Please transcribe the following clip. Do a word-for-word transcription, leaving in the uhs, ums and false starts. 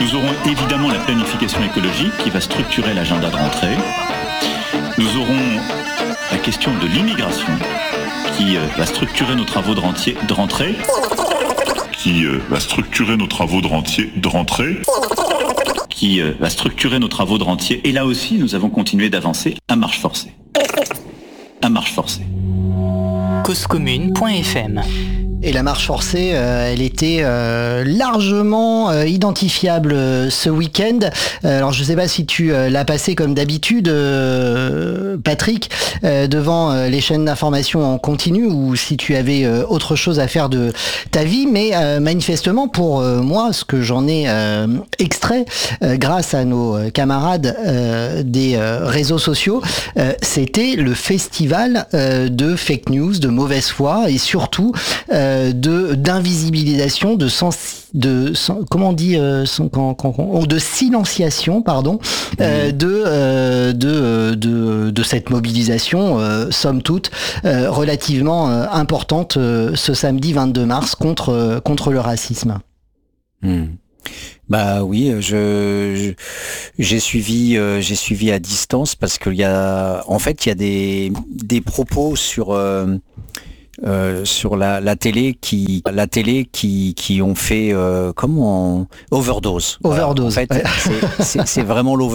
Nous aurons évidemment la planification écologique qui va structurer l'agenda de rentrée. Nous aurons la question de l'immigration qui euh, va structurer nos travaux de, rentier, de rentrée. Qui euh, va structurer nos travaux de, rentier, de rentrée. Qui euh, va structurer nos travaux de rentier. Et là aussi, nous avons continué d'avancer à marche forcée. À marche forcée. cause commune point f m. Et la marche forcée, euh, elle était euh, largement euh, identifiable euh, ce week-end. Euh, alors je ne sais pas si tu euh, l'as passé comme d'habitude, euh, Patrick, euh, devant euh, les chaînes d'information en continu, ou si tu avais euh, autre chose à faire de ta vie. Mais euh, manifestement, pour euh, moi, ce que j'en ai euh, extrait euh, grâce à nos camarades euh, des euh, réseaux sociaux, euh, c'était le festival euh, de fake news, de mauvaise foi, et surtout euh, de d'invisibilisation, de sens, de comment on dit euh, quand, quand, quand, de silenciation, pardon, euh, de, euh, de de de cette mobilisation, euh, somme toute euh, relativement euh, importante euh, ce samedi vingt-deux mars contre euh, contre le racisme. Mmh. Bah oui, je, je j'ai suivi euh, j'ai suivi à distance parce qu'il y a en fait il y a des des propos sur euh, Euh, sur la, la télé qui la télé qui qui ont fait euh, comment overdose. Overdose. Voilà. En fait, ouais. c'est, c'est, c'est vraiment l'overdose.